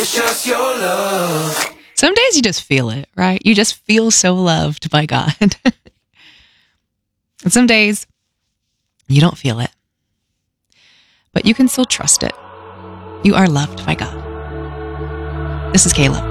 It's just your love. Some days you just feel it, right? You just feel so loved by God. And some days you don't feel it, but you can still trust it. You are loved by God. This is Kayla.